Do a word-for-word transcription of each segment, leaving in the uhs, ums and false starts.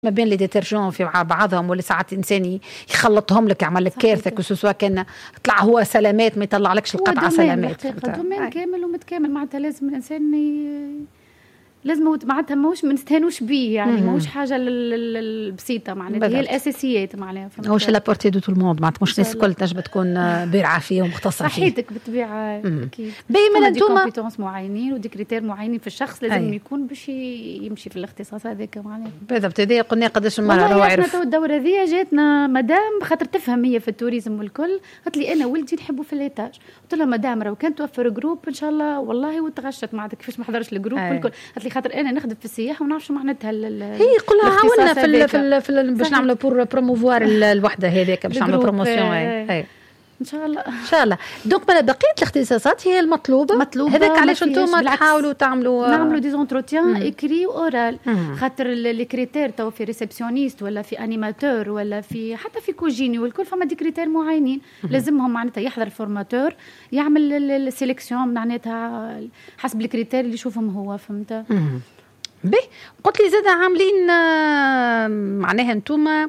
ما بين لي ديترجون في بعضهم ولا ساعات إنساني يخلطهم لك يعمل لك كارثة كسوسوا كان طلع هو سلامات ما يطلع لكش القطعة سلامات. دومين كامل ومتكامل معناتها لازم الإنسان ي... لازم معناتها ماهوش ما نستهانوش بيه يعني ماهوش حاجه البسيطه معناتها هي الاساسيات معناها واش لابورتي دو تو الموند معناتها مش الناس الكل تنجم تكون بارعه فيه ومختصه فيه صحيتك بالطبيعه اكيد بينما انتم كومبيتونس معينين ودي كريتير معينين في الشخص لازم أي. يكون باش يمشي في الاختصاص هذاك معناها بالضبط. هذه قلنا قداش مره راهو عارف احنا تو الدوره هذه جاتنا مدام خاطر تفهم هي في التوريزم والكل قالت لي انا ولدي نحبه في الليتاج قلت لها مدام راه كان توفر جروب ان شاء الله والله وتغشت معناتها كيفاش ما حضرش الجروب والكل قالت لي خاطر انا نخدم في السياحه ونعرف معناتها هي قلها عاونا في ال في, ال في ال باش نعملوا بور بروموفوار الوحده هذيك باش نعملوا بروموسيون هاي ان شاء الله ان شاء الله. دونك من بقيه الاختصاصات هي المطلوبه مطلوبة هذاك علاش انتم تحاولوا تعملوا نعملوا دي زونتروتيان ايكري واورال خاطر لي كريتير تو في ريسبسيونيست ولا في انيماتور ولا في حتى في كوجيني والكل فما دي كريتير معينين لازمهم معناتها يحضر الفورماتور يعمل السيليكسيون معناتها حسب الكريتير اللي يشوفهم هو فهمت. به قلت لي زاد عاملين معناها انتم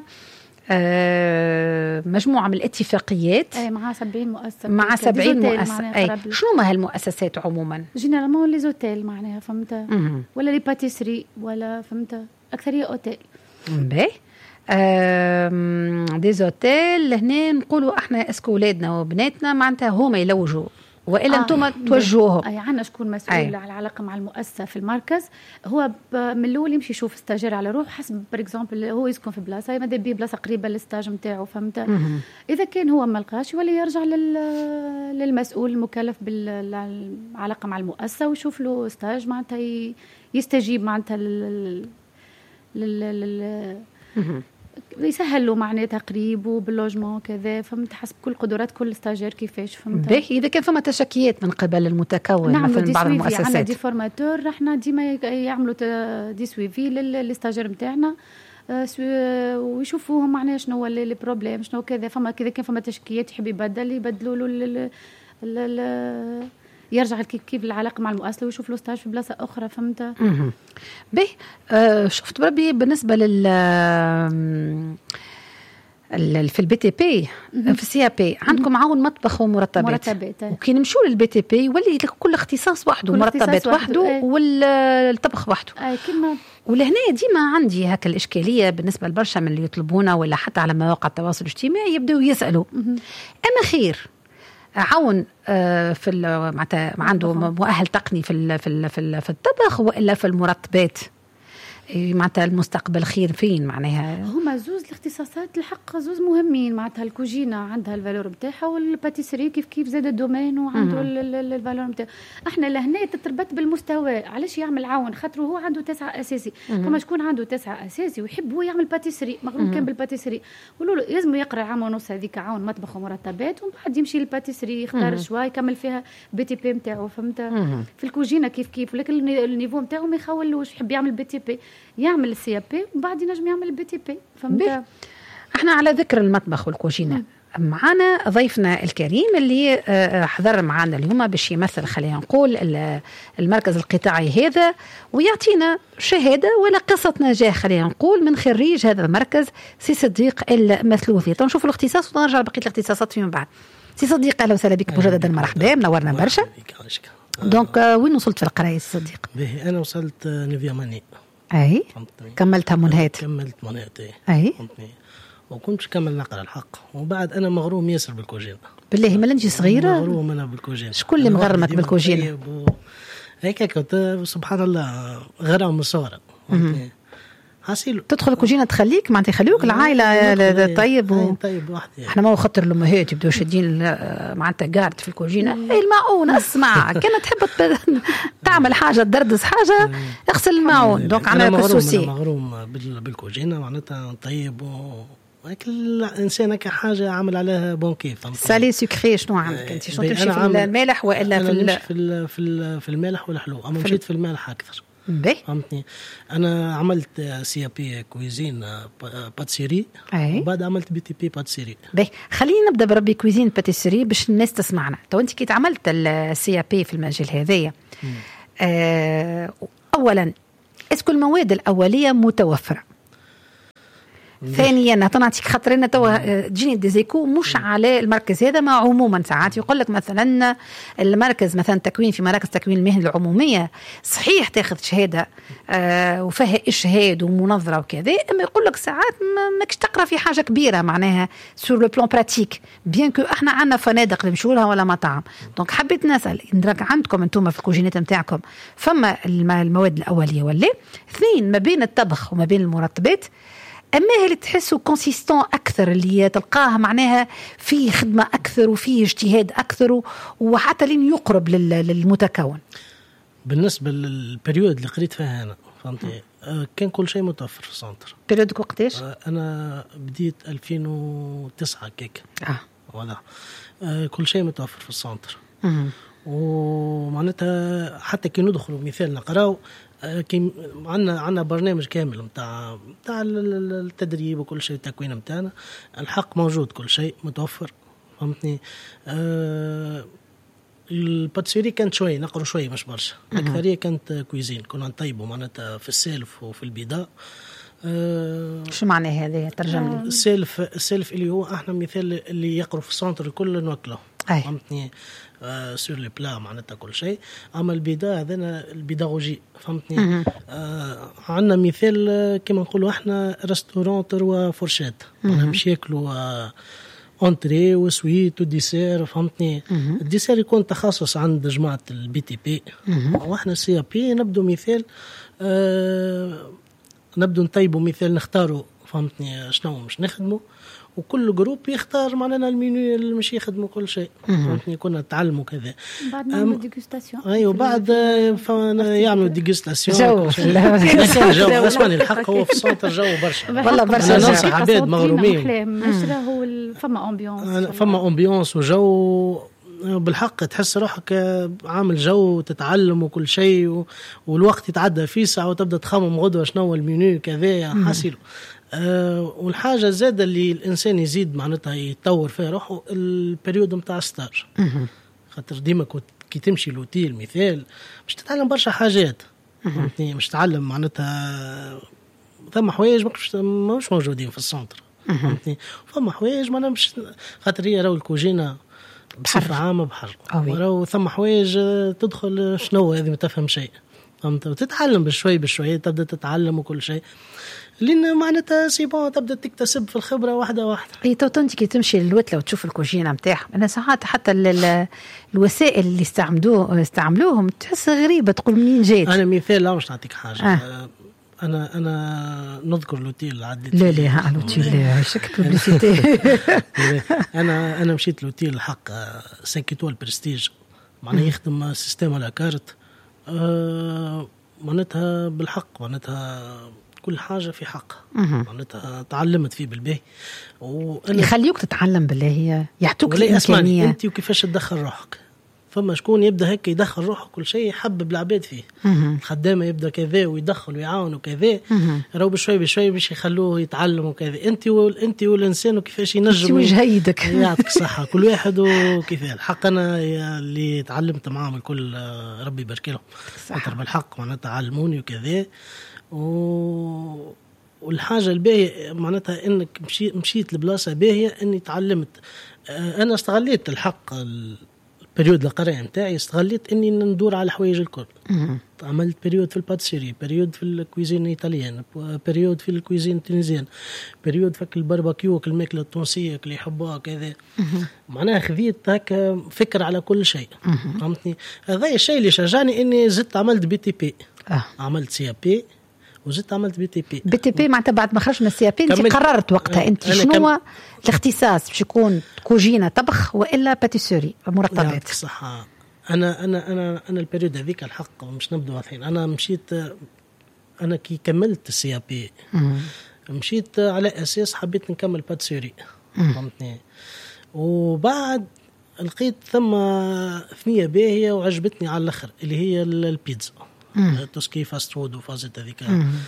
مجموعة من الاتفاقيات اي مع سبعين مؤسسة مع سبعين مؤسسة اي شنو ما هالمؤسسات عموما جينيرالمون لي زوتيل معناها فهمت ولا لي باتيسري ولا فهمت اكثرية اوتيل. به دي زوتيل هنا نقولوا احنا اسكو ولادنا وبناتنا معناتها هما يلوجوا والا انتم آه توجهوهم. اي عندنا شكون مسؤول أي. على العلاقه مع المؤسسه في المركز هو من الاول يمشي يشوف استاجير على روح حسب بار اكزومبل هو يسكن في بلاصه ماذا بيه بلاصه قريبه للستاج نتاعو فهمت. اذا كان هو ما لقاش ولا يرجع لل للمسؤول المكلف بالعلاقه مع المؤسسه ويشوف له ستاج معناتها يستجيب معناتها لل لل يسهل له معناتها قريب وباللوجمون كذا فهمت حسب كل قدرات كل ستاجير كيفاش فهمت. باهي اذا كان فما تشكيات من قبل المتكون نعم مثلا بعض المؤسسات عندنا دي فورماتور احنا ديما يعملوا دي سويفي للستاجير نتاعنا ويشوفوهم معناها شنو هو لي بروبليم شنو كذا فما كذا كان فما تشكيات يحب يبدل يبدلوا له يرجع كيف كيف العلاقه مع المؤسسه ويشوف له ستاج في بلاصه اخرى فهمت. به آه شفت بربي بالنسبه لل في البي تي بي في السي بي عندكم عون مطبخ ومرتبات مرتبات وكي نمشوا للبي تي بي يولي كل اختصاص وحده مرتبات وحده والطبخ وحده كما ولهنا ديما عندي هكا الاشكاليه بالنسبه لبرشا من اللي يطلبونا ولا حتى على مواقع التواصل الاجتماعي يبداوا يسالوا اما خير عون في معناتها عنده مؤهل تقني في في في الطبخ والا في المرتبات معناتها المستقبل خير فين معناها هما زوز الاختصاصات الحق زوز مهمين معناتها الكوجينه عندها الفالور نتاعها والباتيسري كيف كيف زاد الدومين وعنده الفالور نتاعها. احنا لهنا تتربط بالمستوى علاش يعمل عون خاطر هو عنده تسعة اساسي فما شكون عنده تسعة اساسي ويحب هو يعمل باتيسري مغروم كان بالباتيسري قولوا له لازم يقرا عام ونص هذيك عون مطبخ ومرتبات ومن بعد يمشي للباتيسري يختار شويه يكمل فيها بي تي بي نتاعو فهمت. في الكوجينه كيف كيف ولكن النيفو نتاعو ما يخولوش يحب يعمل بي تي بي يعمل السي بي ومن بعد ينجم يعمل البي تي بي فهمت. احنا على ذكر المطبخ والكوجينه معنا ضيفنا الكريم اللي حضر معنا اليوم باش يمثل خلينا نقول المركز القطاعي هذا ويعطينا شهاده ولا قصه نجاح خلينا نقول من خريج هذا المركز سي صديق المثلوثي. تنشوف الاختصاص ونرجع بقيه الاختصاصات فيما بعد. سي صديق اهلا وسهلا بك مجددا مرحبا منورنا برشا. دونك وين وصلت في القرايه صديق؟ باهي انا وصلت نيفيا ماني اي كملتها منهات كملت منهات اي وكنت باش نكمل نقرا الحق وبعد انا مغروم ياسر بالكوجينه بالله ما انت صغيره مغروم انا بالكوجينه. شكون اللي مغرمك بالكوجينه؟ هيك كنت سبحان الله غرام من صغري حاسيلو تدخل الكوجينه تخليك معناتها يخليوك العائله طيب و... طيب وحدي احنا ما خطر الامهات يبداو شادين معناتها قاعد في الكوجينه اي المعون اسمع كانت تحب تعمل حاجه تدردس حاجه اغسل المعون. دونك عندنا كسوسي انا مغروم بالكوجينه معناتها طيب و هيك الانسان كحاجه عامل عليها بون كيف سالي سكري شنو عندك انت شنو تمشي في المالح والا في في في, في المالح والحلو اما مشيت في المالح اكثر. باهي فهمتني. انا عملت سي بي كويزين باتسيري وبعد عملت بي تي بي باتسيري. باهي خلينا نبدا بربي كويزين باتسيري باش الناس تسمعنا. تو انت كي عملت السي بي في المجال هذايا آه اولا اسكو المواد الاوليه متوفره ثانيا تنعطيك خاطرنا توا تجيني ديزيكو مش على المركز هذا، ما عموما ساعات يقول لك مثلا المركز مثلا تكوين في مراكز تكوين المهن العموميه صحيح تاخذ شهاده آه وفيها اشهاد ومنظره وكذا، اما يقول لك ساعات ماكش تقرا في حاجه كبيره معناها سور لو بلان براتيك، بيان كو احنا عندنا فنادق اللي مشهوره ولا مطاعم. دونك حبيت نسال ان عندكم انتم في الكوجينات نتاعكم فما المواد الاوليه ولا اثنين ما بين الطبخ وما بين المرطبات، اما اللي تحسوا كونسيستون اكثر اللي تلقاه معناها في خدمه اكثر وفي اجتهاد اكثر وحتى لين يقرب للمتكون. بالنسبه للبريود اللي قريت فيها انا فهمتي آه كان كل شيء متوفر في السنتر. بريودك وقتاش؟ آه انا بديت ألفين وتسعة كيك اه واضح. آه كل شيء متوفر في السنتر ومعناتها حتى كي ندخلوا مثال نقراو كي عندنا عندنا برنامج كامل متاع متاع التدريب وكل شيء التكوين متاعنا الحق موجود كل شيء متوفر فهمتني. أه الباتسيري كانت شوي نقروا شوي مش برشا، الأكثرية كانت كويزين كنا نطيبوا معناتها في السالف وفي البيضاء. أه شو معنى هذا ترجم لي؟ السالف السالف اللي هو احنا مثال اللي يقروا في السنتر الكل نوكله فهمتني آه سور لي بلا معناتها كل شيء. اما البيضاء هذانا البيداغوجي فهمتني آه عندنا مثال آه كما نقولوا احنا ريستورانتر وفورشات باش ياكلوا آه اونتري وسويت وديسير فهمتني. الديسير يكون تخصص عند جماعه البي تي بي واحنا سي بي نبدو مثال آه نبدو نطيبوا مثال نختاروا فهمتني شنو مش نخدموا وكل جروب يختار معنا المينيو اللي مش يخدموا كل شيء فهمتني. كنا نتعلموا كذا بعد نعملوا ديغوستاسيون ايوه بعد يعملوا ديغوستاسيون جو جو اسمعني الحق هو في السنتر جو برشا والله برشا ننصح عباد مغرومين مش راهو فما امبيونس فما امبيونس وجو بالحق تحس روحك عامل جو تتعلم وكل شيء والوقت يتعدى فيه ساعة وتبدأ تخمم غدوة شنو المينيو كذا حاسيله. أه والحاجة زادة اللي الإنسان يزيد معناتها يتطور فيها روحه البريود متاع ستاج خاطر ديما كي تمشي لوتيل مثال مش تتعلم برشا حاجات مش تتعلم معناتها ثم حوايج مش موجودين في السنتر فما حوايج ما مش خاطر هي راهو الكوجينة بصفة عامة بحر وراه ثم حوايج تدخل شنو هذه ما تفهم شيء فهمت وتتعلم بشوي بشوي تبدأ تتعلم وكل شيء لأن معناتها سيبون تبدأ تكتسب في الخبرة واحدة واحدة. إيه تو أنت كي تمشي للوتلة وتشوف الكوجينة متاعهم أنا ساعات حتى الوسائل اللي استعملوه استعملوهم تحس غريبة تقول منين جيت. أنا مثال لا مش نعطيك حاجة آه. أنا أنا نذكر لوتيل عديت لا لا ها لوتيل شك ببليسيتي أنا أنا مشيت لوتيل الحق سانكيتوال برستيج معناها يخدم سيستم على كارت آه معناتها بالحق معناتها كل حاجة في حق معناتها تعلمت فيه بالباهي وأنا يخليوك تتعلم بالله هي يعطوك الإمكانية أنت وكيفاش تدخل روحك فما شكون يبدأ هيك يدخل روحه كل شيء يحبب العباد فيه الخدامة يبدأ كذا ويدخل ويعاون وكذا راهو بشوي بشوي باش يخلوه يتعلم وكذا أنت وأنت والإنسان وكيفاش ينجم وجهيدك يعطيك صحة كل واحد وكيف الحق أنا اللي تعلمت معهم الكل ربي يبارك لهم خاطر بالحق معناتها علموني وكذا و والحاجة الباهية معناتها إنك مشيت مشيت لبلاصة باهية إني تعلمت أنا استغليت الحق البريود القراءة متاعي استغليت إني ندور على حوايج الكل عملت بريود في الباتسيري بريود في الكويزين الإيطاليان بريود في الكويزين التونسيان بريود في الباربيكيو الماكلة التونسية اللي يحبوها كذا معناها خذيت هكا فكرة على كل شيء فهمتني. هذا الشيء اللي شجعني إني زدت عملت بي تي بي عملت سي بي وزدت عملت بي تي بي بي تي بي معناتها بعد ما خرجت من السي بي انت قررت وقتها انت شنو الاختصاص باش يكون كوجينه طبخ والا باتيسوري مرطبات صح. انا انا انا انا البريود هذيك الحق مش نبدو الحين انا مشيت انا كي كملت السي بي مشيت على اساس حبيت نكمل باتيسوري فهمتني وبعد لقيت ثم ثنيه باهيه وعجبتني على الاخر اللي هي البيتزا توسكي فاست فود وفازت هذيك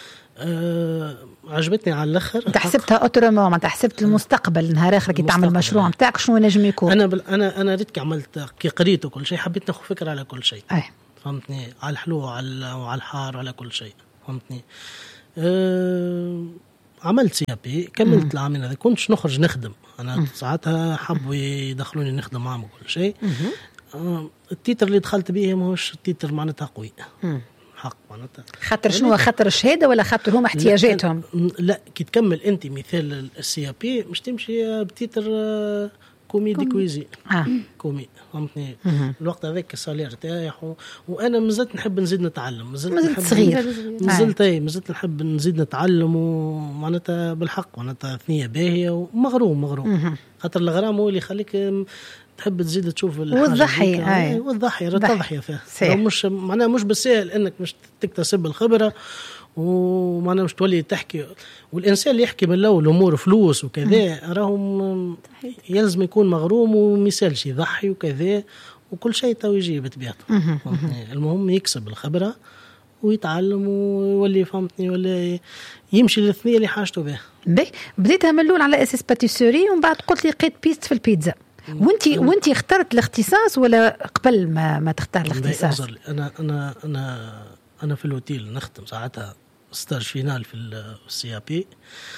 أه عجبتني على الاخر. انت حسبتها اوتوماتيك ما حسبت المستقبل نهار اخر كي تعمل مشروع نتاعك شنو نجم يكون. انا بل انا انا ريت كي عملت كي قريت وكل شيء حبيت ناخذ فكره على كل شيء أي. فهمتني على الحلو وعلى وعلى الحار وعلى كل شيء فهمتني. أه عملت سي بي كملت العامين هذا كنتش نخرج نخدم انا ساعتها حبوا يدخلوني نخدم معهم كل شيء. آه التيتر اللي دخلت به ماهوش التيتر معناتها قوي حق معناتها خاطر شنو خاطر الشهاده ولا خاطر هم احتياجاتهم؟ لا, لا كي تكمل انت مثال السي بي مش تمشي بتيتر آه كوميدي كويزي آه. كومي فهمتني الوقت هذاك السالير تاعي وانا مازلت نحب نزيد نتعلم مازلت مازلت صغير مازلت اي مازلت نحب نزيد نتعلم ومعناتها بالحق معناتها ثنيه باهيه ومغروم مغروم خاطر الغرام هو اللي يخليك تحب تزيد تشوف والضحي اي والضحي تضحيه فيه مش معناها مش بالسهل انك مش تكتسب الخبره ومعناها مش تولي تحكي والإنسان اللي يحكي من الأول أمور فلوس وكذا راهم يلزم يكون مغروم ومثالش يضحي وكذا وكل شيء تو يجي بطبيعته. المهم يكسب الخبرة ويتعلم ويولي فهمتني ولا يمشي للثنية اللي حاجته بها. بديتها من الأول على أساس باتيسوري ومن بعد قلت لي قيت بيست في البيتزا. وانتي وانتي اخترت الاختصاص ولا قبل ما ما تختار الاختصاص؟ أنا أنا أنا أنا في الأوتيل نخدم ساعتها ستاج فينال في السي بي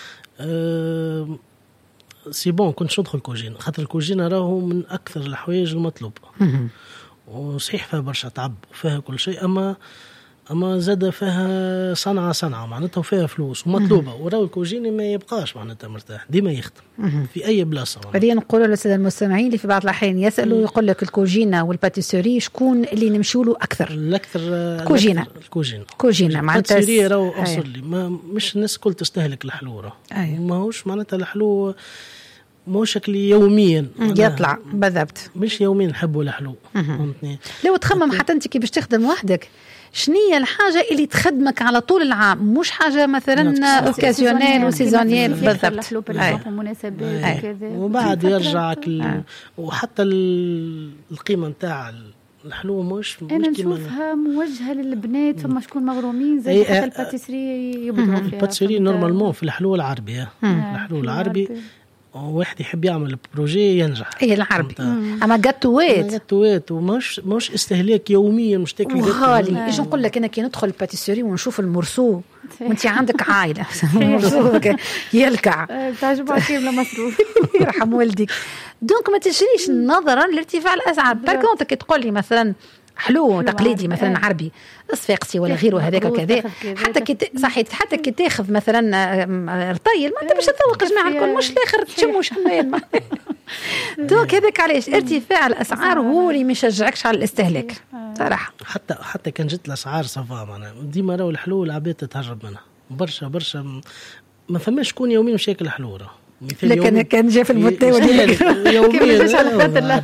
أه سي بون كنت ندخل كوجينة خاطر الكوجينة راهو من أكثر الحوايج المطلوبة وصحيح فيها برشا تعب وفيها كل شيء أما أما زاد فيها صنعة صنعة معناتها وفيها فلوس ومطلوبة وراو الكوجيني ما يبقاش معناتها مرتاح ديما يخدم في أي بلاصة. بدينا نقولوا للسادة المستمعين اللي في بعض الأحيان يسألوا يقول لك الكوجينة والباتيسوري شكون اللي نمشوا له أكثر؟ الأكثر كوجينة الكوجينة كوجينة معناتها الباتيسوري راهو أصل لي ما مش الناس كل تستهلك الحلو ما هوش معناتها الحلو مو شكل يوميا يطلع بالضبط مش يوميا نحبوا الحلو فهمتني. لو تخمم حتى انت كي باش تخدم وحدك شنية الحاجة اللي تخدمك على طول العام مش حاجة مثلا اوكازيونيل وسيزونيل بالضبط مناسبات وكذا وبعد يرجع كل وحتى القيمة نتاع الحلو مش انا نشوفها موجهه للبنات فما شكون مغرومين زي حتى الباتيسري يبدعوا فيها. الباتيسري نورمالمون في الحلو العربي الحلو العربي واحد يحب يعمل بروجي ينجح ايه العربي اما جاتوات جاتوات ومش مش استهلاك يوميا مش تاكل غالي. ايش نقول لك انا كي ندخل الباتيسوري ونشوف المرسو وانت عندك عائله المرسو يلكع تعجبها كامله مصروف يرحم والديك دونك ما تشريش نظرا لارتفاع الاسعار. بالكونت كي تقول لي مثلا حلو تقليدي مثلا عربي الصفاقسي ولا غيره هذاك وكذا حتى كي صحيت حتى كي تاخذ مثلا رطيل ما انت باش تذوق جماعه الكل مش الاخر تشموا شمال دوك هذاك علاش ارتفاع الاسعار هو اللي ما يشجعكش على الاستهلاك صراحه. حتى حتى كان جت الاسعار صفا معناها ديما راهو الحلو العباد تتهرب منها برشا برشا ما فماش شكون يوميا مش ياكل حلو راه لكن كان جاء في المتناول يوميا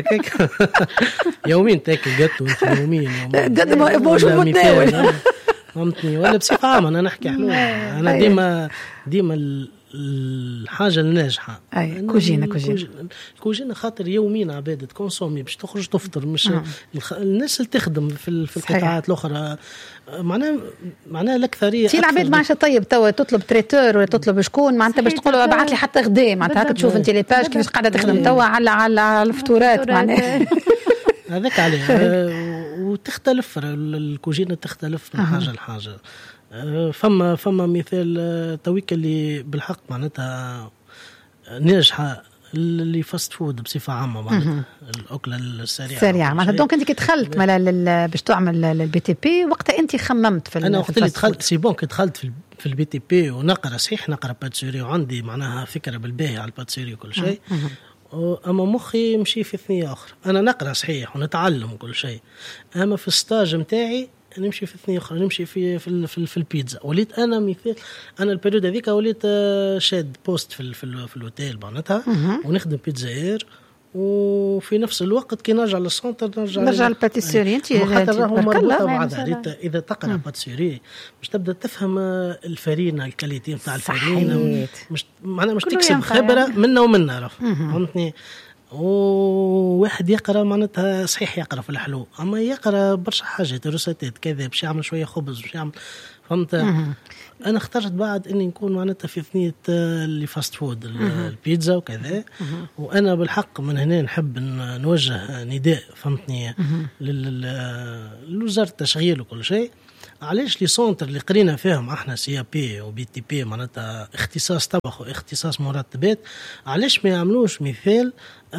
يوميا تاكل جاتو يوميا قد ما مش المتناول فهمتني ولا بصفة عامة أنا نحكي حلو أنا ديما ديما الحاجة الناجحة كوجينة كوجينة كوجينة خاطر يوميا عبادة كونسومي باش تخرج تفطر مش الناس اللي تخدم في في القطاعات الأخرى معناها معناها الأكثرية في العباد معاش طيب توا تطلب تريتور ولا تطلب شكون معناتها باش تقول له ابعث لي حتى غدا معناتها هكا تشوف انت لي باج كيفاش قاعدة تخدم توا على على الفطورات معناها هذاك عليه وتختلف الكوجينة تختلف من حاجة لحاجة. فما فما مثال تويك اللي بالحق معناتها ناجحة اللي فاست فود بصفة عامة معناتها الأكلة السريعة سريعة معناتها دونك أنت كي دخلت مالا باش تعمل البي تي بي وقتها أنت خممت في أنا وقت اللي دخلت سي بون كي دخلت في في البي تي بي ونقرأ صحيح نقرأ باتسوري وعندي معناها فكرة بالباهي على الباتسوري وكل شيء أما مخي مشي في ثنية أخرى. أنا نقرأ صحيح ونتعلم كل شيء أما في الستاج متاعي نمشي في ثنية أخرى نمشي في في في, في البيتزا. وليت أنا مثال أنا البريود هذيك وليت شاد بوست في في, في الأوتيل معناتها ونخدم بيتزاير وفي نفس الوقت كي نرجع للسونتر نرجع نرجع للباتيسوري انت حتى راهو مربوطه بعضها. اذا تقرا باتيسوري مش تبدا تفهم الفرينه الكاليتي نتاع الفرينه مش معناها مش تكسب خبره يعني. منا ومنا راه فهمتني. وواحد يقرا معناتها صحيح يقرا في الحلو اما يقرا برشا حاجات روسيتات كذا باش يعمل شويه خبز باش يعمل فهمت. انا اخترت بعد اني نكون معناتها في ثنيه اللي فاست فود البيتزا وكذا. وانا بالحق من هنا نحب نوجه نداء فهمتني لوزاره التشغيل وكل شيء علاش لي سونتر اللي قرينا فيهم احنا سي بي وبي تي بي معناتها اختصاص طبخ واختصاص مرتبات، علاش ما يعملوش مثال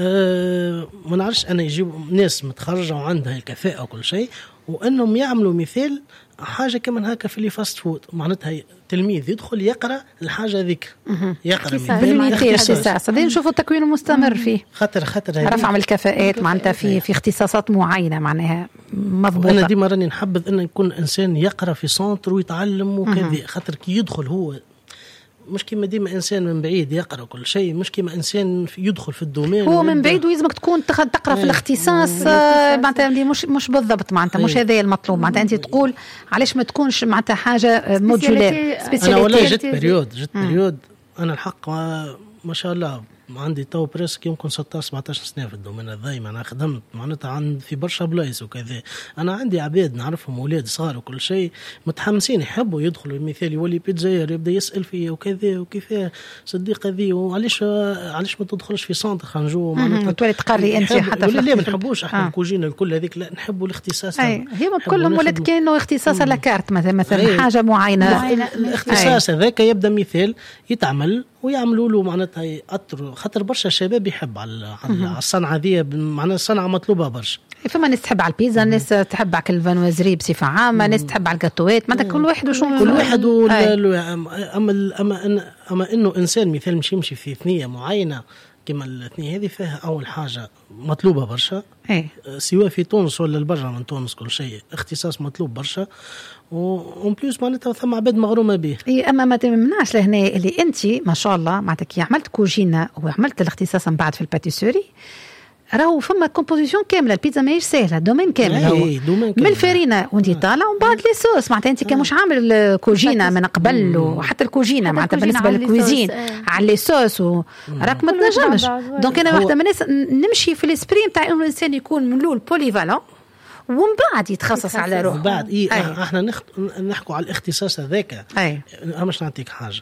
أه ما نعرفش انا يجيبوا ناس متخرجه وعندها الكفاءه وكل شيء، وانهم يعملوا مثال حاجه كمان هكا في لي فاست فود، معناتها تلميذ يدخل يقرا الحاجه ذيك يقرا مثال اختصاص هذا نشوفوا التكوين المستمر فيه خاطر خاطر رفع من الكفاءات معناتها في في اختصاصات معينه معناها مضبوطه. انا ديما راني نحبذ ان يكون انسان يقرا في سونتر ويتعلم وكذا، خاطر كي يدخل هو مش كيما ديما انسان من بعيد يقرا كل شيء، مش كيما انسان يدخل في الدومين هو من بعيد ويلزمك تكون تقرا في الاختصاص معناتها مش مش بالضبط معناتها مش هذا المطلوب معناتها انت تقول علاش ما تكونش معناتها حاجه مودولير انا ولا جت بريود جت بريود انا الحق ما شاء الله عندي تو بريسك يمكن ستة عشر سبعة عشر سنه في الدومين هذا، انا خدمت معناتها عند في برشا بلايص وكذا، انا عندي عباد نعرفهم اولاد صغار وكل شيء متحمسين يحبوا يدخلوا المثال يولي بيتزاير يبدا يسال فيه وكذا وكيف صديق هذه وعلاش علاش ما تدخلش في سونتر خنجو معناتها تولي تقري انت حتى في لا ما نحبوش احنا الكوجينه الكل هذيك، لا نحبوا الاختصاص. اي هما كلهم ولات كانوا اختصاص على كارت مثلا مثلا حاجه معينه الاختصاص هذاك يبدا مثال يتعمل ويعملوا له معناتها يأطروا، خاطر برشا شباب يحب على على الصنعه ذي، معناتها الصنعه مطلوبه برشا. فما ناس تحب على البيتزا، ناس تحب على الفانوازري بصفه عامه، ناس تحب على الجاتوات، معناتها كل واحد وشو كل واحد اما اما اما انه انسان مثال مش يمشي في ثنيه معينه كما الاثنيه هذه فيها اول حاجه مطلوبه برشا، اي سواء في تونس ولا البرة من تونس كل شيء اختصاص مطلوب برشا، وون بليس معناتها ثم عباد مغرومه به. اي اما ما تمنعش لهنا اللي انت ما شاء الله معناتها كي عملت كوجينه وعملت الاختصاص من بعد في الباتيسوري راهو فما كومبوزيسيون كامله، البيتزا ماهيش سهله، دومين كامل هو من الفارينه وانت طالع ومن بعد لي صوص، معناتها انت كان مش عامل كوجينه من قبل، وحتى الكوجينه معناتها بالنسبه للكوزين على لي صوص وراك ما تنجمش. دونك انا واحده من الناس نمشي في الاسبري نتاع انه الانسان يكون من الاول بوليفالون ومن بعد يتخصص على روحه. من بعد إيه أي. احنا نخ... نحكوا على الاختصاص هذاك، انا مش نعطيك حاجه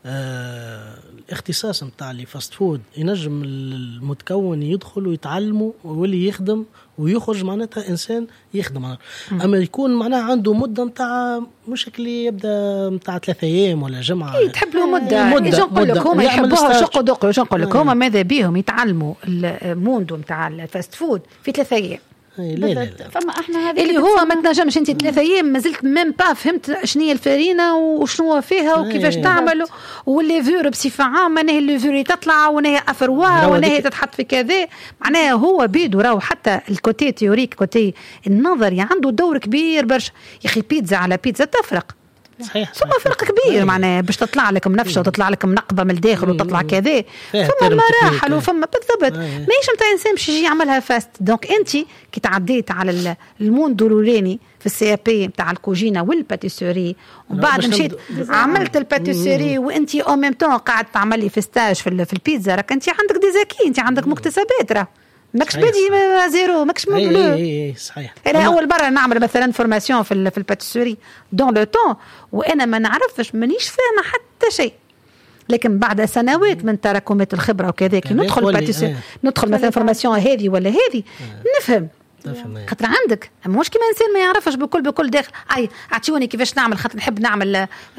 آه، الاختصاص نتاع لي فاست فود ينجم المتكون يدخل ويتعلمه ويولي يخدم ويخرج معناتها انسان يخدم. م. اما يكون معناها عنده مده نتاع مش اللي يبدا نتاع ثلاثة ايام ولا جمعه، إيه تحب له مده, مدة. شو نقول لك هما يحبوها شق ودق، شو نقول لك هما ماذا بيهم يتعلموا الموندو نتاع الفاست فود في ثلاثة ايام. لا لا لا. فما احنا هذه اللي هو ما تنجمش انت ثلاثة ايام مازلت ميم با فهمت شنو هي الفرينه وشنو فيها وكيفاش تعمل والليفور بصفه عامه، نهي الليفور تطلع ونهي افروا ونهي تتحط في كذا، معناها هو بيدو راهو حتى الكوتي تيوريك كوتي النظري عنده دور كبير برشا. يا اخي بيتزا على بيتزا تفرق صحيح، ثم فرق كبير معناها باش تطلع لك منفشه وتطلع لك منقبه من الداخل وتطلع كذا، ثم مراحل وفما بالضبط ماهيش نتاع انسان باش يجي يعملها فاست. دونك انت كي تعديت على الموند الاولاني في السي بي نتاع الكوجينه والباتيسوري وبعد مشيت عملت الباتيسوري وانت او ميم طون قاعد تعملي في ستاج في, في البيتزا، راك انت عندك ديزاكي، انت عندك مكتسبات، راه ماكش بادي زيرو ماكش مبلو. اي اي صحيح. انا اول مره نعمل مثلا فورماسيون في في الباتيسوري دون لو طون وانا ما نعرفش مانيش فاهمه حتى شيء، لكن بعد سنوات من تراكمات الخبره وكذا كي ندخل باتيسوري ندخل مثلا فورماسيون هذه ولا هذه نفهم خاطر عندك مش كيما انسان ما يعرفش بكل بكل داخل اي اعطيوني كيفاش نعمل خاطر نحب نعمل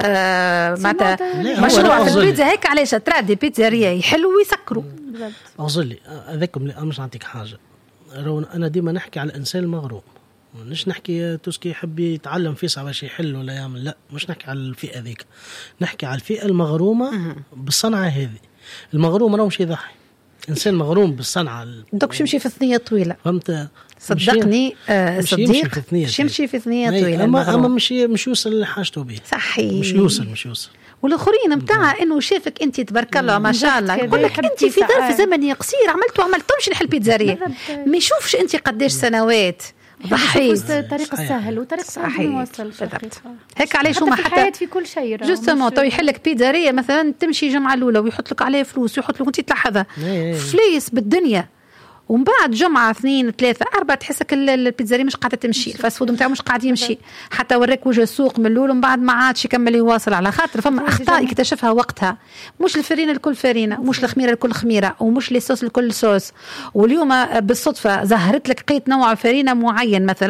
آه معناتها مشروع في البيتزا هيك علاش ترى دي بيتزاريا يحلوا ويسكروا. اغزلي هذاكم مش نعطيك حاجه، انا ديما نحكي على الانسان المغروم، مش نحكي توسكي يحب يتعلم فيه صعب باش يحل ولا يعمل، لا مش نحكي على الفئه ذيك، نحكي على الفئه المغرومه بالصنعه هذه. المغروم راه مش يضحي، انسان مغروم بالصنعه دوك يمشي في ثنيه طويله، فهمت؟ صدقني آه صديق مش يمشي في ثنيه طويله، اما اما مش مش يوصل لحاجته به، صحيح مش يوصل مش يوصل والاخرين نتاع انه شافك انت تبارك الله ما شاء الله يقول لك انت في ظرف زمني قصير عملت وعملت تمشي نحل بيتزاريه، ما يشوفش انت قداش سنوات ضحيت الطريق السهل وطريق صعب نوصل هيك علاش هما حتى في كل شيء جوستومون تو يحل لك بيتزاريه مثلا تمشي جمعه الاولى ويحط لك عليه فلوس ويحط لك وانت تلاحظها فليس بالدنيا، ومن بعد جمعة اثنين ثلاثة أربعة تحسك البيتزاري مش قاعدة تمشي، الفاست فود نتاعو مش قاعد يمشي، حتى وراك وجه السوق من الأول ومن بعد ما عادش يكمل يواصل، على خاطر فما أخطاء يكتشفها وقتها، مش الفرينة الكل فرينة ومش الخميرة الكل خميرة ومش الصوص الكل صوص، واليوم بالصدفة ظهرت لك قيت نوع فرينة معين مثلا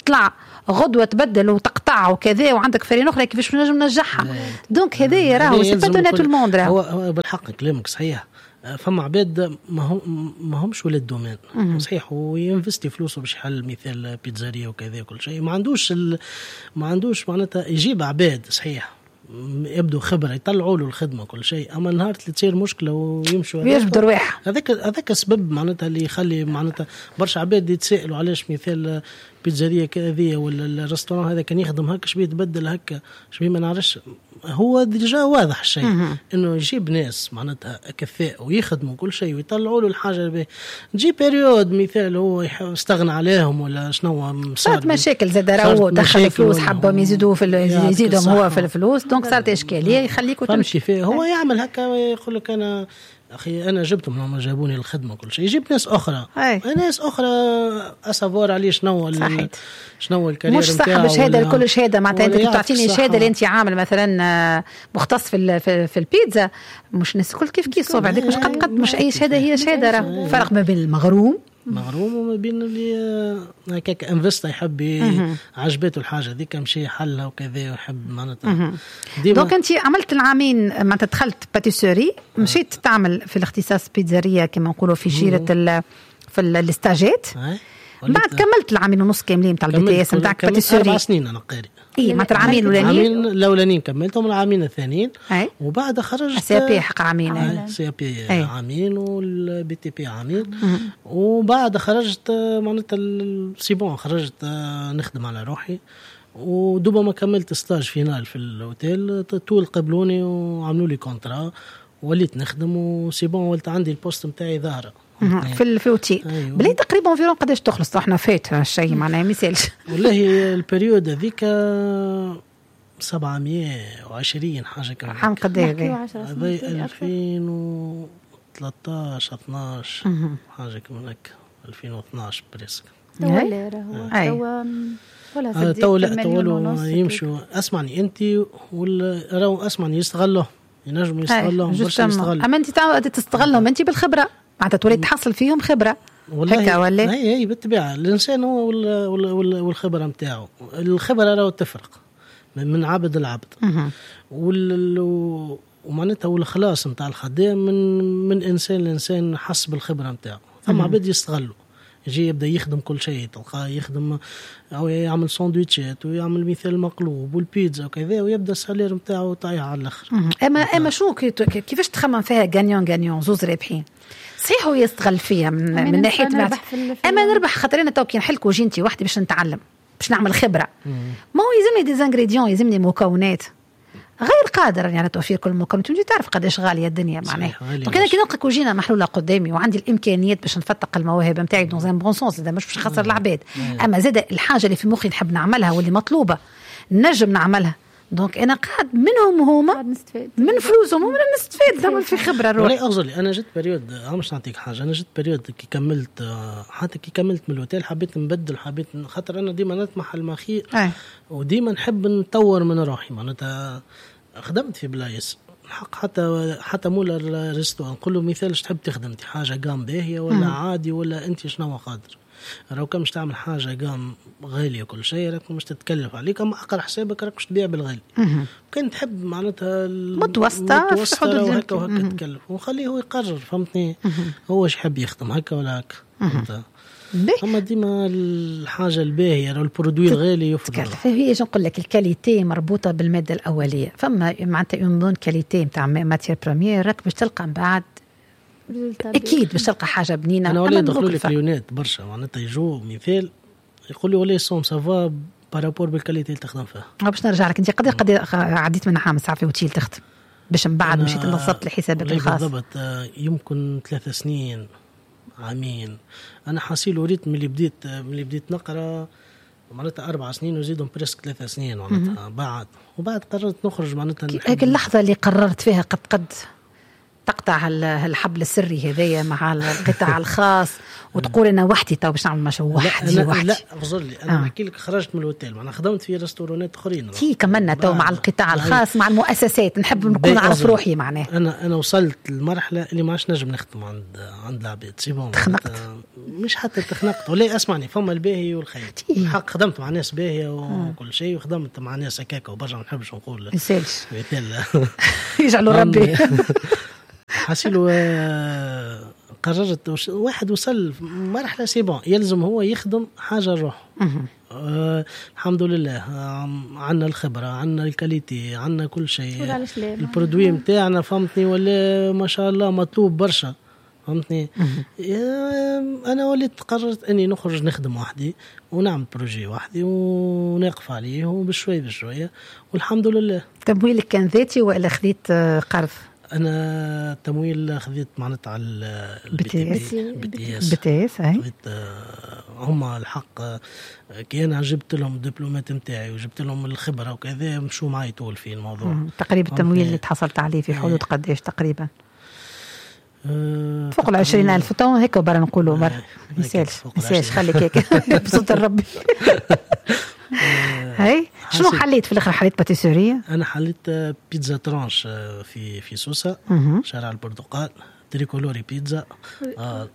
تطلع غدوه تبدل وتقطع وكذا وعندك فرين اخرى كيفاش نجم ننجحها. دونك هذايا راهو سي با دوني تو الموند. هو بالحق كلامك صحيح. فما عباد ما هم ما همش ولاد دومين صحيح، وينفستي فلوسه باش يحل مثال بيتزاريا وكذا وكل شيء، ما عندوش ال... ما عندوش معناتها يجيب عباد صحيح يبدو خبره يطلعوا له الخدمه كل شيء، اما نهار اللي تصير مشكله ويمشوا يجبدوا رواح. هذاك هذاك السبب معناتها اللي يخلي معناتها برشا عباد يتسائلوا علاش مثال بيتزاريا كذا ولا الريستوران هذا كان يخدم هكا شبيه يتبدل هكا شبيه ما نعرفش. هو ديجا واضح الشيء انه يجيب ناس معناتها كفاء ويخدموا كل شيء ويطلعوا له الحاجه به. تجي بيريود مثال هو يستغنى عليهم ولا شنو صارت مشاكل زاد راهو دخل فلوس حبهم يزيدوا في يزيدهم هو في الفلوس، دونك صارت اشكاليه يخليكم تمشي فيه. هو يعمل هكا يقول لك انا اخي انا جبتهم لما جابوني الخدمه كل شيء، يجيب ناس اخرى هاي. ناس اخرى اسافور عليه شنو شنو الكارير مش صح بشهاده الكل شهاده معناتها انت تعطيني شهاده اللي انت عامل مثلا مختص في في البيتزا، مش الناس الكل كيف كيف صوب عندك مش قد قد مش اي شهاده هي شهاده. راه فرق ما بين المغروم مغروم وما بين اللي هكاك انفستا يحب عجبته الحاجه ذيك مشي حلها وكذا ويحب معناتها. دونك انت عملت العامين معناتها دخلت باتيسوري مشيت تعمل في الاختصاص بيتزاريا كما نقولوا في جيره في الاستاجات، بعد كملت العامين ونص كاملين تاع البي تي اس نتاعك باتيسوري. اربع سنين انا قاري اي معناتها العامين الاولانيين العامين الاولانيين كملتهم، العامين الثانيين وبعد خرجت سي بي حق عامين سي بي عامين والبي تي بي عامين، وبعد خرجت معناتها سي بون خرجت نخدم على روحي، ودوبا ما كملت ستاج فينال في الاوتيل طول قبلوني وعملوا لي كونترا وليت نخدم وسي بون ولت عندي البوست نتاعي ظاهره في الفوتي. أيوه. بلي تقريبا فيرون قداش تخلص احنا فات الشيء معناها ما يسالش والله البريود هذيك سبعمية وعشرين حاجه كذا عام قداش هذا ألفين وثلاثطاش اثناش حاجه كمان هكا ألفين واثناش بريسك ولا راهو ولا تولى تولوا يمشوا. اسمعني انت ولا راهو اسمعني يستغلوا ينجموا يستغلوا برشا يستغلوا، اما انت تستغلهم انت بالخبره معناتها تولي تحصل فيهم خبره هكا ولا هي هي بالطبيعه. الانسان هو والخبره نتاعو، الخبره راهو تفرق من عبد العبد وال ومعناتها والخلاص نتاع الخدام من من انسان لانسان حسب الخبره نتاعو. ثم عباد يستغلوا يجي يبدا يخدم كل شيء تلقاه يخدم او يعمل ساندويتشات ويعمل مثال مقلوب والبيتزا وكذا ويبدا السالير نتاعو طايح على الاخر. اما اما شو كيفاش تخمم فيها غانيون غانيون زوز رابحين؟ صحيح هو يستغل فيها من, من ناحيه بعد اما نربح خاطر انا تو كي نحل كوجينتي وحدي باش نتعلم باش نعمل خبره ما هو يلزمني دي زانغريديون يلزمني مكونات غير قادر يعني توفير كل المكونات. انت تعرف قداش غاليه الدنيا معناها. دونك انا كي نلقى كوجينه محلوله قدامي وعندي الامكانيات باش نفتق المواهب نتاعي دون ان بون سونس مش باش نخسر العباد، اما زاد الحاجه اللي في مخي نحب نعملها واللي مطلوبه نجم نعملها، دونك انا قاعد منهم هما من فلوسهم ومن نستفيد دام في خبره روح. والله اغزلي انا جيت بريود مش نعطيك حاجه، انا جيت بريود كي كملت حتى كي كملت من الاوتيل حبيت نبدل حبيت خاطر انا ديما نطمح المخير وديما نحب نطور من روحي معناتها. خدمت في بلايص حق حتى حتى مولا الريستو نقول له مثال تحب تخدم حاجه قام باهيه ولا مم. عادي ولا انت شنو قادر راهو كان مش تعمل حاجه قام غاليه كل شيء راك مش تتكلف عليك اما اقرا حسابك راك مش تبيع بالغالي. كان تحب معناتها متوسطه في حدود وهكا وهكا تكلف وخليه هو يقرر فهمتني هو ايش يحب يخدم هكا ولا هكا. اما ديما الحاجه الباهيه راه البرودوي الغالي يفضل. هي جو نقول لك الكاليتي مربوطه بالماده الاوليه، فما معناتها اون بون كاليتي نتاع ماتير بريمير راك باش تلقى من بعد اكيد باش تلقى حاجه بنينه. انا ولا يدخلوا لي كليونات برشا معناتها يجوا مثال يقول لي ولا سون سافا بارابور بالكاليتي اللي تخدم فيها. باش نرجع لك انت قد قد عديت من عام ساعه في اوتيل تخدم باش من بعد مشيت نصبت لحسابك الخاص؟ بالضبط يمكن ثلاث سنين عامين. انا حاسيل وريت من اللي بديت من اللي بديت نقرا معناتها اربع سنين وزيدهم بريسك ثلاث سنين معناتها بعد وبعد قررت نخرج معناتها هيك اللحظه اللي قررت فيها قد قد تقطع الحبل السري هذايا مع القطاع الخاص وتقول انا وحدي تو باش نعمل مشروع وحدي لا وحدي؟ لا اغزر لي انا نحكي آه. لك خرجت من الهوتيل، انا خدمت في ريستورانات اخرين تي كملنا تو مع القطاع الخاص مع المؤسسات، نحب نكون نعرف روحي معناه. انا انا وصلت للمرحله اللي ما عادش نجم نخدم عند عند العباد، سي بون تخنقت. مش حتى تخنقت ولا اسمعني، فما الباهي والخير حق، خدمت مع ناس باهيه وكل شيء، وخدمت مع ناس هكاكا وبرجع ما نحبش نقول يسالش مثال يجعلوا ربي حاسيلو. قررت واحد وصل مرحله سي بون يلزم هو يخدم حاجه روح. آه الحمد لله آه عندنا الخبره، عندنا الكاليتي، عندنا كل شيء، البرودوي نتاعنا فهمتني ولا ما شاء الله مطلوب برشا فهمتني. انا وليت قررت اني نخرج نخدم وحدي ونعمل بروجي وحدي ونقف عليه وبشوي بشويه والحمد لله. تمويلك كان ذاتي ولا خذيت قرض؟ انا التمويل خذيت معناتها على البي تي اس بي تي اس اي هما الحق كي انا جبت لهم الدبلومات نتاعي وجبت لهم الخبره وكذا مشوا معي طول في الموضوع. تقريبا التمويل اللي تحصلت عليه في حدود قداش تقريبا؟ أه فوق العشرين ألف تو هيك برا نقولوا برا يسالش يسالش خليك هيك بصوت الربي. هاي شنو حليت في الاخر؟ حليت باتيسوريه؟ انا حليت بيتزا ترانش في في سوسه شارع البرتقال، تريكولوري بيتزا. اه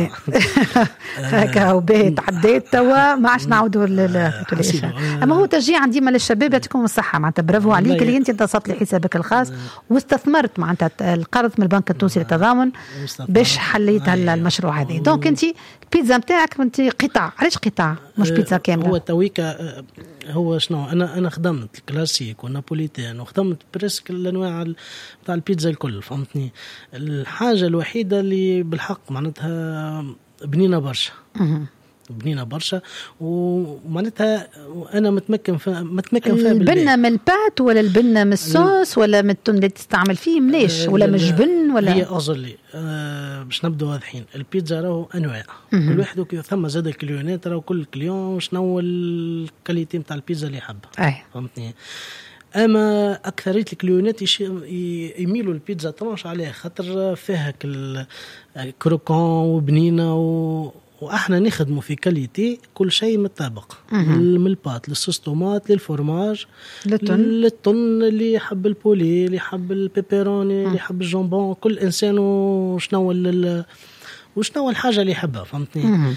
هكا وباهي تعديت توا ما عادش نعاودوا للاشياء. اما هو تشجيع ديما للشباب، يعطيكم الصحه معناتها برافو عليك اللي انت انتصرت لحسابك الخاص واستثمرت معناتها القرض من البنك التونسي للتضامن باش حليت المشروع هذا. دونك انت البيتزا نتاعك انت قطع، علاش قطع مش بيتزا كامله؟ هو تويكا هو شنو انا انا خدمت الكلاسيك والنابوليتان وخدمت بريسك الانواع تاع البيتزا الكل فهمتني. الحاجه الوحيده اللي بالحق معناتها بنينا برشا بنينا برشا ومعناتها انا متمكن فيها متمكن فيها البنه من البات ولا البنه من الصوص ولا من التون اللي تستعمل فيه مليش ولا من الجبن ولا هي أصلي أه باش نبدو واضحين. البيتزا راهو انواع كل واحد ثم زاد الكليونات راهو كل كليون شنو الكاليتي نتاع البيتزا اللي يحبها فهمتني. اما اكثريه الكليونات يميلوا البيتزا طرنش عليه خاطر فيها كروكون وبنينه و واحنا نخدموا في كاليتي كل شيء متطابق من البات للصوص طوماط للفرماج للطن اللي يحب البولي اللي يحب البيبروني اللي يحب الجامبون، كل انسان وشنو وشنو الحاجه اللي يحبها فهمتني.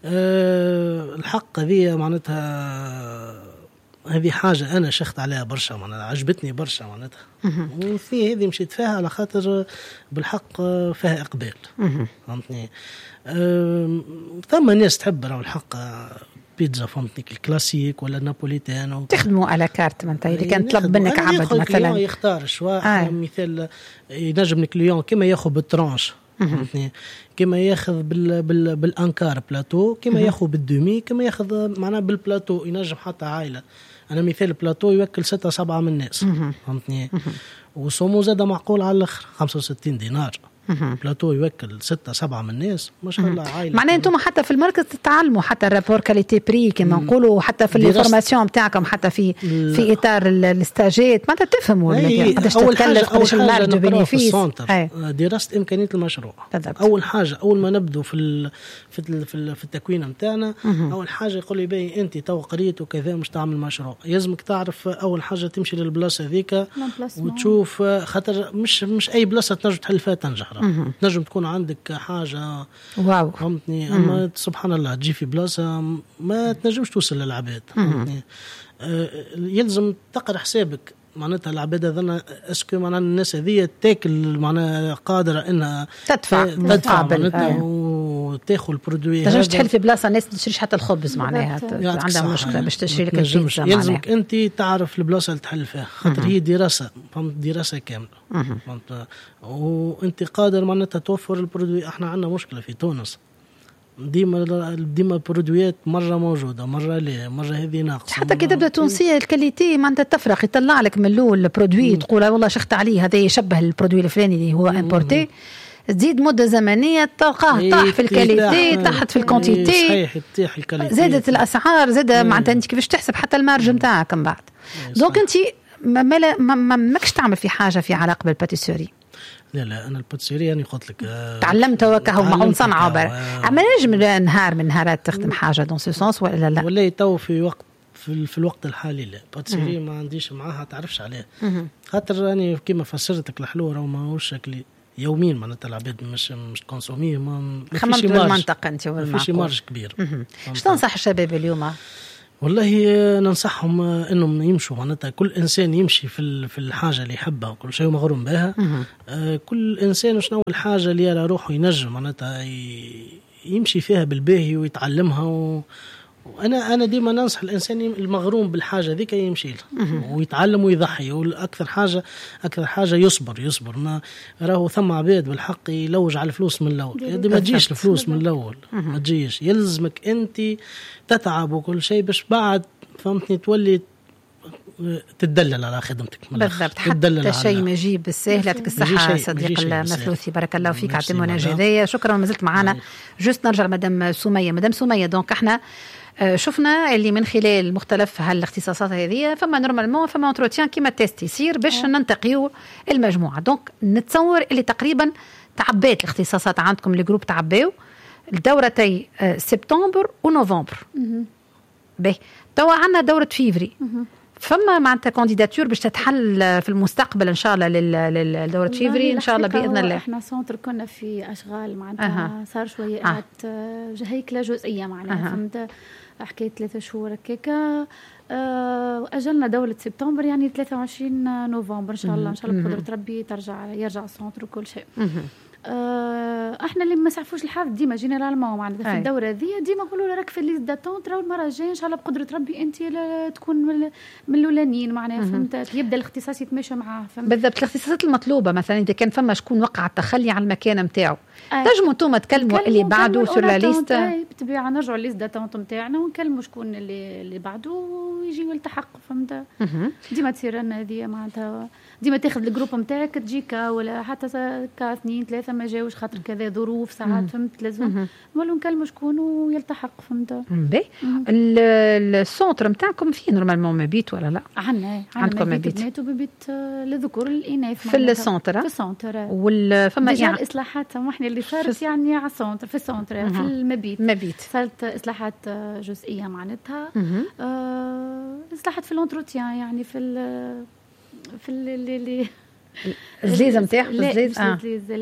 أه الحق هذه معناتها هذه حاجه انا شخت عليها برشا معناتها عجبتني برشا معناتها وفي هذه مشيت فيها على خاطر بالحق فيها اقبال فهمتني. أه ثم ناس تحب راهو الحق بيتزا فهمتني الكلاسيك ولا النابوليتان و... تخدموا على كارت من اذا كان طلب منك عبد مثلا يختار شواء آه. مثال ينجم الكليون كما ياخذ بالترانش فهمتني كما ياخذ بال بال بالانكار بلاتو كما ياخذ بالدومي كما ياخذ معناه بالبلاتو ينجم حتى عائله. انا مثال بلاتو يوكل ستة سبعة من الناس فهمتني وسومو زاد معقول على الاخر خمسة وستين دينار بلاتو يوكل ستة سبعة من الناس ما شاء الله عائله. معناه انتم حتى في المركز تتعلموا حتى الرابور كاليتي بري كما نقولوا حتى في الفورماسيون نتاعكم حتى في في اطار الاستاجات ما تفهموا قداش تتكلف قداش المارج دو بينيفيس. دراسه امكانيه المشروع بالضبط. اول حاجه اول ما نبدو في ال في ال في, ال في التكوين نتاعنا اول حاجه يقول لي باهي انت تو قريت وكذا مش تعمل مشروع يلزمك تعرف اول حاجه تمشي للبلاصه هذيك وتشوف خاطر مش مش اي بلاصه تنجم تحل فيها تنجح تنجم تكون عندك حاجة واو فهمتني أما سبحان الله تجي في بلاصة ما تنجمش توصل للعباد فهمتني. آه يلزم تقرأ حسابك معناتها العباد هذنا اسكو معناتها الناس هذه تاكل معناتها قادرة انها تدفع تدفع معناتها وتاخذ البرودوي تنجمش تحل في بلاصة الناس تشريش حتى الخبز معناها عندها مشكلة باش تشري لك البيتزا. يلزمك انت تعرف البلاصة اللي تحل فيها خاطر هي دراسة فهمت دراسة كاملة فهمت وانت قادر معناتها توفر البرودوي. احنا عندنا مشكلة في تونس ديما ديما البرودويات مره موجوده مره لا مره هذه ناقصه حتى كي تبدا تونسيه الكاليتي ما انت تفرق يطلع لك من الاول البرودوي تقول والله شخت عليه هذا يشبه البرودوي الفلاني اللي هو امبورتي تزيد مده زمنيه تلقاه طاح في الكاليتي طاحت في الكونتيتي صحيح تطيح الكاليتي زادت الاسعار زاد معناتها انت كيفاش تحسب حتى المارج نتاعك من بعد. دونك انت ما ما ماكش تعمل في حاجه في علاقه بالباتيسوري لا لا انا الباتسيري يعني قلت لك تعلمت وكهو معهم صنعه بر اما نجم نهار من نهارات تخدم حاجه دون سو سونس ولا لا؟ ولا تو في وقت في, في الوقت الحالي لا باتسيري ما عنديش معاها تعرفش عليها خاطر راني كيما فسرتك الحلوه راه ماهوش شكلي يوميا معناتها العباد مش مش كونسوميه ما فيش المنطقه انت ما فيش مارج كبير. ايش تنصح الشباب اليوم؟ والله ننصحهم انهم يمشوا معناتها كل انسان يمشي في في الحاجه اللي يحبها وكل شيء مغروم بها. آه كل انسان شنو الحاجه اللي يرى روحه ينجم معناتها يمشي فيها بالباهي ويتعلمها و وانا انا ديما ننصح الانسان المغروم بالحاجه ذيك يمشي لها ويتعلم ويضحي. والاكثر حاجه اكثر حاجه يصبر يصبر ما راهو ثم عباد بالحق يلوج على الفلوس من الاول. دي ما تجيش الفلوس من الاول ما تجيش يلزمك انت تتعب وكل شيء باش بعد فهمتني تولي تدلل على خدمتك. بالضبط حتى شيء ما يجيب بالسهل. يعطيك الصحة صديق المثلوثي بارك الله فيك على المناجدة. شكرا ما زلت معنا. جست نرجع مدام سمية. مدام سمية دونك احنا شفنا اللي من خلال مختلف هالاختصاصات هذه فما نورمالمون فما انتروتيان كيما تيست يصير باش ننتقيو المجموعة. دونك نتصور اللي تقريبا تعبيت الاختصاصات عندكم الجروب تعبيو الدورتي سبتمبر ونوفمبر. باهي توا عندنا دورة فيفري فما معناتها كانديداتور باش تتحل في المستقبل ان شاء الله للدورة فيفري ان شاء الله باذن الله. احنا سونتر كنا في اشغال معناتها أه. صار شويه قعدت أه. هيكله جزئيه معناها أه. فهمت حكايه ثلاثة شهور هكاكا. أه اجلنا دوله سبتمبر يعني ثلاثة وعشرين نوفمبر ان شاء الله ان شاء الله بقدره ربي ترجع يرجع السونتر وكل شيء. أه احنا اللي ما سعفوش الحظ ديما جينيرال ما معناتها في الدوره ذي ديما نقولوا له راك في الليست داتونت راهو المره الجايه ان شاء الله بقدره ربي انت تكون من الاولانيين معناها فهمت يبدا الاختصاص يتماشى معاه فهمت. بالضبط الاختصاصات المطلوبه مثلا اذا كان فما شكون وقع التخلي على المكان نتاعو نجموا انتم تكلموا اللي بعده سور لا ليست بالطبيعه نرجعوا الليست داتونت نتاعنا ونكلموا شكون اللي اللي بعده ويجي يلتحق فهمت. ديما تصير لنا هذه معناتها ديما تاخذ الجروب نتاعك تجيك ولا حتى كا اثنين ثلاثه ما جاوش خاطر كذا ظروف ساعات فهمت لازم نولوا نكلموا شكون ويلتحق فهمت. باهي السونتر نتاعكم فيه نورمالمون مبيت ولا لا؟ عندنا عندكم مبيت بنات وبيت للذكور الاناث في السونتر في السونتر وال فما يعني اصلاحات سامحني اللي صارت يعني على السونتر في السونتر في المبيت مبيت صارت اصلاحات جزئيه معناتها أه اصلاحات في الانتروتيان يعني في ال في اللي الزليزه نتاعها الزليز اه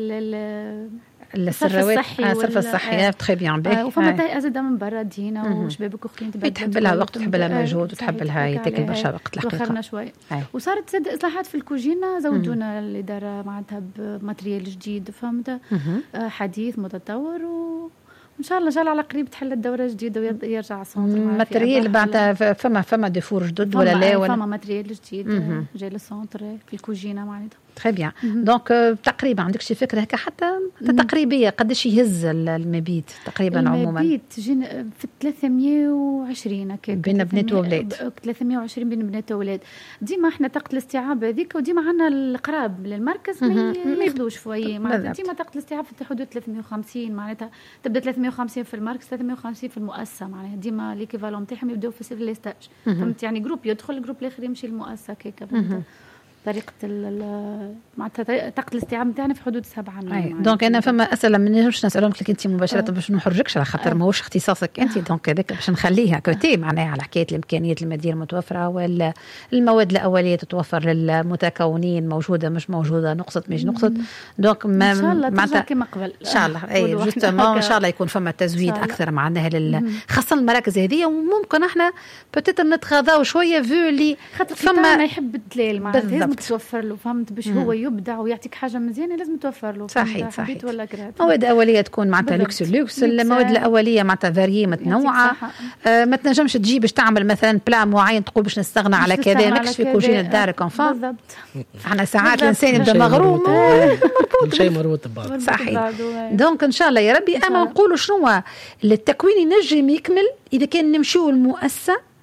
الصرف الصحي الصرف الصحي تري بيان باهي وفما تاي ازاده من برا دينا وشبابك اخرين تحب لها وقت تحب لها مجهود وتحب لها يتاكل برشا وقت الحقيقه وخرنا شوي. وصارت زاد اصلاحات في الكوجينه زودونا الاداره معناتها بماتريال جديد فهمت حديث متطور و ان شاء الله ان شاء الله على قريب تحل الدوره جديده ويرجع السونتر ماتريال بعد فما فما ديفور جدد ولا لا ولا فما ماتريال جديد جاي للسونتر في الكوجينه معناتها تري بيان. دونك تقريبا عندك شي فكره هكا حتى تقريبيه قداش يهز المبيت تقريبا عموما؟ المبيت في ثلاثمية وعشرين هكا بين بنات وولاد ثلاثمية وعشرين بين بنات وولاد. ديما احنا طاقه الاستيعاب هذيك وديما عندنا القراب للمركز ما ياخذوش شويه معناتها ديما طاقه الاستيعاب في حدود ثلاثمية وخمسين معناتها تبدا ثلاثمية وخمسين في المركز ثلاثمية وخمسين في المؤسسه معناها ديما ليكيفالون نتاعهم يبداو في سير لي ستاج فهمت يعني جروب يدخل الجروب الاخر يمشي للمؤسسه هكا فهمت. طريقه معناتها طاقه الاستيعاب نتاعنا في حدود سبعة مية. دونك انا فما اسئله ما نجمش نسالهم لك انت مباشره باش ما نحرجكش على خاطر ماهوش اختصاصك انت دونك هذاك باش نخليها كوتي معناها على حكايه الامكانيات الماديه المتوفره ولا المواد الاوليه تتوفر للمتكونين موجوده مش موجوده نقصت مش نقصت دونك ما ان شاء الله ترجع كما قبل ان شاء الله اي جوستومون ان شاء الله يكون فما تزويد اكثر معناها لل خاصه المراكز هذه وممكن احنا بوتيتر نتغاضاو شويه فيو اللي فما ما يحب الدلال معناتها لازم توفر له فهمت باش هو يبدع ويعطيك حاجه مزيانه لازم توفر له صحيح صحيح ولا كرات مواد اوليه تكون معناتها لوكس لوكس المواد الاوليه معناتها فاريي متنوعه آه ما تنجمش تجي باش تعمل مثلا بلا معين تقول باش نستغنى على كذا ماكش في كوجينه دارك انفا بالضبط. احنا ساعات الانسان يبدا مغروم كل شيء مربوط ببعض صحيح. دونك ان شاء الله يا ربي اما نقولوا شنو التكوين ينجم يكمل اذا كان نمشيو المؤسسه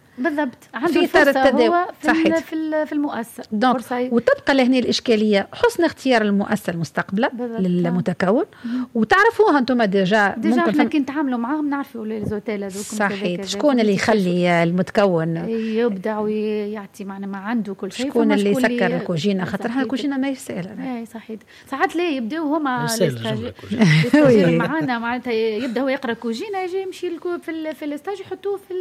بالضبط عنده في الفرصة التداول. هو في صحيح. في في المؤسسة دونك وتبقى لهنا الاشكاليه حسن اختيار المؤسسه المستقبله بالضبط. للمتكون وتعرفوها انتم ديجا ديجا ممكن احنا فم... كي نتعاملوا معاهم نعرفوا لي زوتيل هذوك صحيح. شكون اللي يخلي المتكون يبدع ويعطي معنا ما عنده كل شيء؟ شكون اللي يسكر الكوجينه خاطر احنا الكوجينه ما سهله. اي صحيح. ساعات لا يبداو هما يستاجر معنا معناتها يبدا هو يقرا كوجينه يجي يمشي في في الاستاج يحطوه في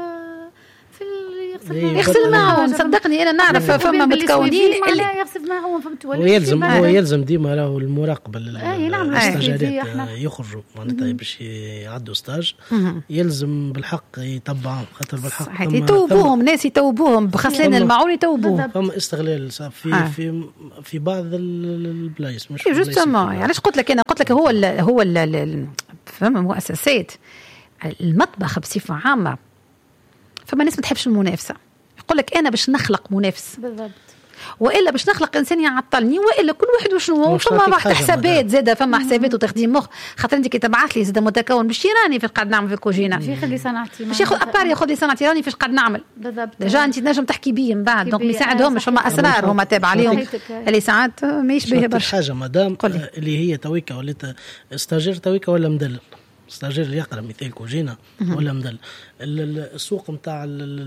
في يغسل يغسل معهم. صدقني انا نعرف فما متكونين اللي يغسل معهم فهمت ولا يلزم هو يلزم ديما راهو المراقبه للستاجيرات يخرجوا معناتها باش يعدوا ستاج يلزم بالحق يتبعهم خاطر بالحق يتوبوهم ناس يتوبوهم بغسلين المعون يتوبوهم. فما استغلال في في في بعض البلايص مش جوستومون. علاش قلت لك انا قلت لك هو ال هو ال فما مؤسسات المطبخ بصفه عامه فما ناس ما تحبش المنافسه يقول لك انا باش نخلق منافس بالضبط والا باش نخلق انسان يعطلني والا كل واحد وشنو فما واحد حسابات زاده فما حسابات وتخديم مخ خاطر انت كي تبعث لي زاده متكون باش يراني فاش قاعد نعمل في الكوجينه باش ياخذ لي صنعتي باش ياخذ ابار ياخذ لي صنعتي راني فاش قاعد نعمل بالضبط ديجا انت تنجم تحكي بيه من بعد دونك ما يساعدهمش فما اسرار هما تابع عليهم اللي ساعات ما يشبه برشا حاجه مدام اللي هي تويكا ولات استاجر تويكا ولا مدلل استاجير اللي يقرا مثال كوجينه ولا مدل السوق نتاع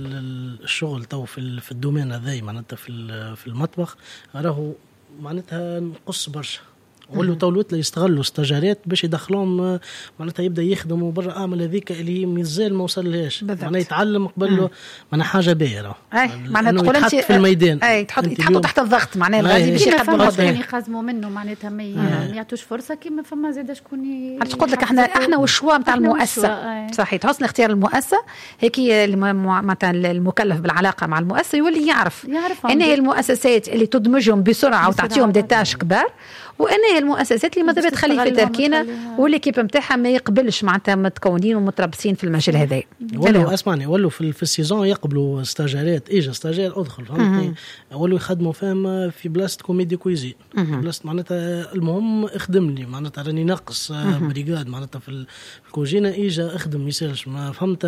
الشغل تو في في الدومين هذاي معناتها في في المطبخ راهو معناتها نقص برشا ولو تولوت له يستغلوا استاجارات باش يدخلوهم معناتها يبدا يخدموا برا اعمل هذيك اللي مازال ما وصلهاش معناتها يتعلم قبل له معناها حاجه باهيه اي معناتها تقول انت في الميدان اي تحط تحطوا تحت الضغط معناها غادي باش يخدموا غادي يخزموا منه معناتها ما يعطوش فرصه كيما فما زاد شكون عرفت قلت لك احنا احنا والشوا نتاع المؤسسه صحيح حسن اختيار المؤسسه هيك معناتها المكلف بالعلاقه مع المؤسسه يولي يعرف ان هي المؤسسات اللي تدمجهم بسرعه وتعطيهم دي تاش كبار وان هي المؤسسات اللي ماذا تخلي في تركينا والكيب نتاعها ما يقبلش معناتها متكونين ومتربصين في المجال هذا. ولو اسمعني ولو في, في السيزون يقبلوا استاجارات اجا استاجير ادخل فهمتني ولو يخدموا فهم في بلاصه كوميدي كويزين بلاصه معناتها المهم اخدم لي معناتها راني ناقص بريغاد معناتها في الكوجينه اجا اخدم ما يسالش ما فهمت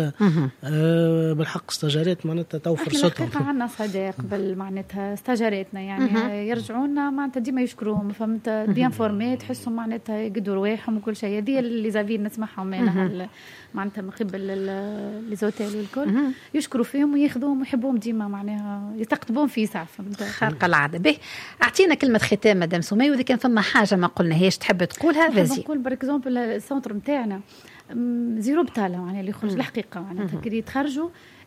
آه بالحق استاجارات معناتها تو فرصتهم. احنا عندنا صديق بال معناتها استاجاراتنا يعني يرجعونا معناتها ديما يشكروهم فهمت بيان فورمي تحسهم معناتها يقدروا رواحهم وكل شيء هذه اللي زافين نسمعهم انا معناتها من قبل لي زوتيل والكل يشكروا فيهم وياخذوهم ويحبوهم ديما معناها يستقطبون في ساعه فهمت خارقه العاده. به اعطينا كلمه ختام مدام سميه واذا كان فما حاجه ما قلناهاش تحب تقولها فازي. نقول بار اكزومبل السونتر نتاعنا زيرو بطاله يعني اللي يخرج الحقيقه معناتها كي يتخرجوا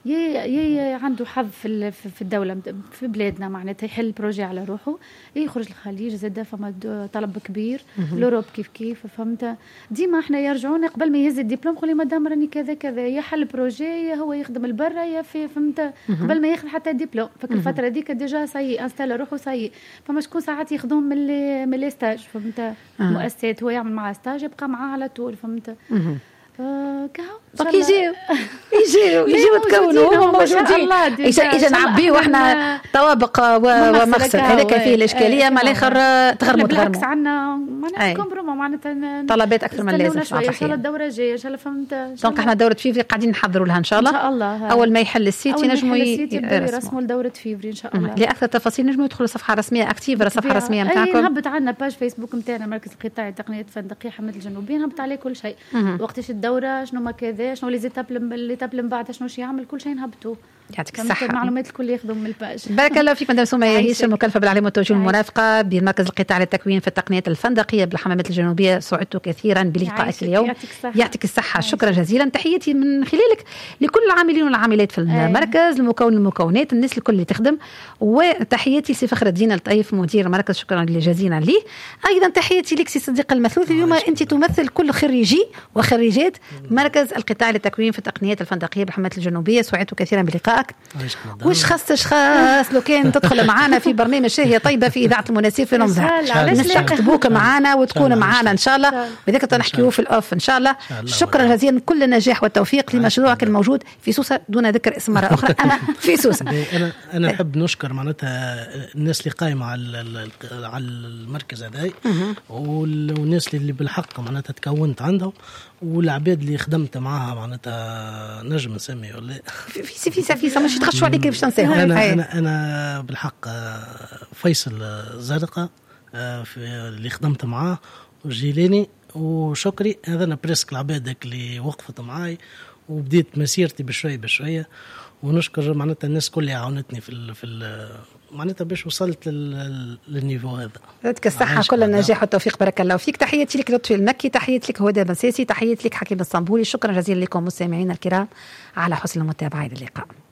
يي عنده حظ في في الدوله في بلادنا معناتها يحل بروجي على روحه يخرج الخليج زاد فما طلب كبير لوروب كيف كيف فهمت ديما احنا يرجعونا قبل ما يهز الدبلوم يقول لي مدام راني كذا كذا يحل بروجي يا هو يخدم البرة يا في فهمت قبل ما ياخذ حتى دبلوم فكل الفتره هذيك ديجا ساي انستال روحه ساي فما شكون ساعات ياخذون من لي من لي ستاج فهمت مؤسسات هو يعمل معاه ستاج يبقى معاه على طول فهمت آه كهو يجيو يجيو يجيو تكونوا هم موجودين اذا نعبيو احنا طوابق ومغسل هذاك فيه الاشكاليه مع الاخر تغرموا بالعكس عندنا معناتها كومبرومون معناتها طلبات اكثر من اللازم ان شاء الله الدوره الجايه ان شاء الله فهمت دونك احنا دوره فيفري قاعدين نحضروا لها ان شاء الله ان شاء الله اول ما يحل السيت ينجموا يرسموا لدوره فيفري ان شاء الله. لاكثر تفاصيل نجموا يدخلوا الصفحه الرسميه اكتيف الصفحه الرسميه نتاعكم نهبط عندنا باج فيسبوك نتاعنا مركز القطاع التقنيه الفندقيه حمد الجنوبيه نهبط عليه كل شيء وقتاش الدوره شنو ما كذا شنو لي زيتاب اللي تاب من بعد شنو يعمل كل شيء نهبطوه يعطيك الصحة. المعلومات الكل ياخذوا من الباج. بارك الله فيك مدام سمية هيش المكلفة بالعلم والتوجيه المرافقة بمركز القطاع للتكوين في التقنية الفندقية بالحمامات الجنوبية. سعدت كثيرا بلقائك اليوم. يعطيك الصحة. يعطيك الصحة. شكرا جزيلا. تحياتي من خلالك لكل العاملين والعاملات في المركز المكون المكونات الناس الكل اللي تخدم وتحياتي سي فخر الدين الطيف مدير المركز شكرا جزيلا ليه. أيضا تحياتي لك سي صديق المثلوث اليوم أنت تمثل كل خريجي وخريجات مركز القطاع للتكوين في التقنية الفندقية بالحمامات الجنوبية. سعدت كثيرا بلقائك. وش خاص خاص لو كان تدخل معنا في برنامج شهية طيبة في إذاعة المناسير في نمزح نستقطبوك معنا وتكون معنا إن شاء الله وذاك تنحكيوه في الأوف إن شاء الله. شكرا جزيلا كل النجاح والتوفيق لمشروعك الموجود في سوسة دون ذكر اسم مرة أخرى أنا في سوسة. أنا أنا نحب نشكر معناتها الناس اللي قائمة على على المركز هذا والناس اللي بالحق معناتها تكونت عندهم والعباد اللي خدمت معها معناتها نجم نسمي ولا في في في نفيسه مش يتخشوا عليك باش تنساهم. انا انا انا بالحق فيصل زرقاء في اللي خدمت معاه وجيلاني وشكري، هذا انا بريسك العباد اللي وقفت معاي وبديت مسيرتي بشويه بشويه. ونشكر معناتها الناس كل اللي عاونتني في ال في ال معناتها باش وصلت للنيفو هذا. يعطيك الصحة، كل النجاح والتوفيق، بارك الله فيك. تحياتي لك لطفي المكي، تحياتي لك هدى بن ساسي، تحياتي لك حكيم الصنبولي. شكرا جزيلا لكم مستمعينا الكرام على حسن المتابعة. إلى اللقاء.